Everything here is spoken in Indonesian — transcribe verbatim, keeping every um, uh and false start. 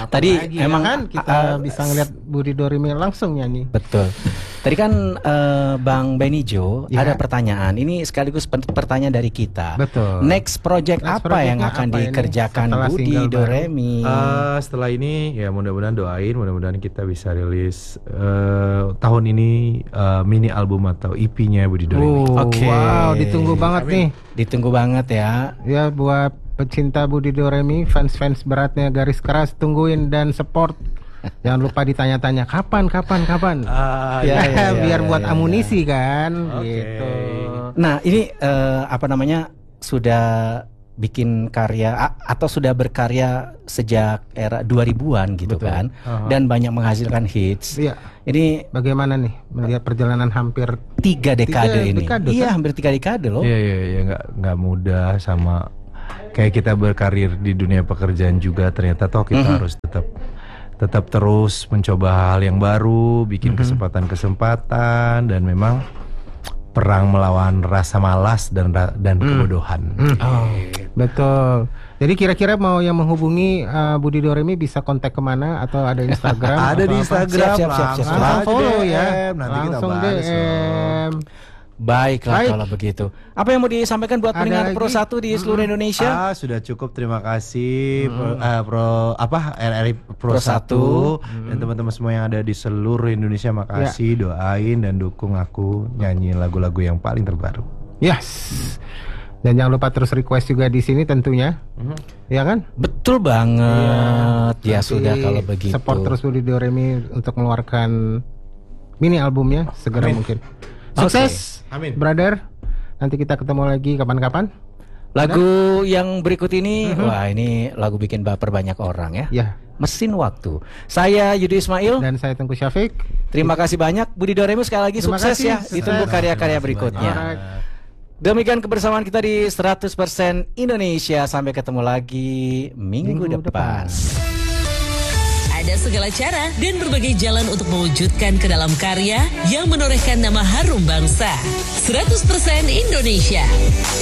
Tadi lagi, emang kan kita uh, bisa ngeliat Budi Doremi langsung nyanyi. Betul. Tadi kan uh, Bang Benijo ya. ada pertanyaan. Ini sekaligus pertanyaan dari kita. Betul. Next project Next apa yang akan apa dikerjakan Budi Doremi? Uh, setelah ini ya mudah-mudahan doain, mudah-mudahan kita bisa rilis uh, tahun ini uh, mini album atau E P-nya Budi Doremi. Oh, Oke. Okay. Wow, ditunggu banget Amin. nih. Ditunggu banget ya. Ya buat pecinta Budi Doremi, fans-fans beratnya garis keras, tungguin dan support. Jangan lupa ditanya-tanya kapan, kapan, kapan. Uh, ya, ya, ya, biar ya, buat ya, amunisi ya. kan, Okay. gitu. Nah ini uh, apa namanya sudah bikin karya a- atau sudah berkarya sejak era dua ribuan gitu. Betul. Kan, uh-huh. Dan banyak menghasilkan hits. Iya. Ini bagaimana nih melihat perjalanan hampir tiga dekade tiga ini? Dekade, iya, kan? hampir tiga dekade loh. Iya, iya, iya, nggak nggak mudah sama kayak kita berkarir di dunia pekerjaan juga. Ternyata toh kita mm-hmm. harus tetap tetap terus mencoba hal yang baru, bikin mm-hmm. kesempatan-kesempatan, dan memang perang melawan rasa malas dan dan mm. kebodohan. Mm. Oh, betul. Jadi kira-kira mau yang menghubungi uh, Budi Doremi bisa kontak kemana, atau ada Instagram? Ada di Instagram, siap, siap, siap, siap. Langsung langsung follow ya, nanti langsung kita D M. Baiklah. Baik. Kalau begitu. Apa yang mau disampaikan buat Ada pendengar lagi? Pro satu di seluruh Hmm. Indonesia? Ah, sudah cukup, terima kasih. Hmm. Pro, uh, pro apa R R I Pro, Pro satu hmm. dan teman-teman semua yang ada di seluruh Indonesia, makasih, doain dan dukung aku nyanyi lagu-lagu yang paling terbaru. Yes. Dan jangan lupa terus request juga di sini tentunya. Mm-hmm. Ya kan? Betul banget. Ya, ya Nanti sudah kalau begitu. Support terus Budi Doremi untuk mengeluarkan mini albumnya segera Amin. mungkin. Sukses, okay. Amin. brother. Nanti kita ketemu lagi kapan-kapan. Lagu yang berikut ini, Mm-hmm. wah ini lagu bikin baper banyak orang ya. Ya. Mesin Waktu. Saya Yudi Ismail Dan saya Tengku Syafiq. Terima kasih banyak Budi Doremi, sekali lagi Terima sukses kasih, ya. sukses. Ditunggu karya-karya berikutnya. Alright. Demikian kebersamaan kita di seratus persen Indonesia. Sampai ketemu lagi minggu, Minggu depan. depan. Ada segala cara dan berbagai jalan untuk mewujudkan ke dalam karya yang menorehkan nama harum bangsa. seratus persen Indonesia.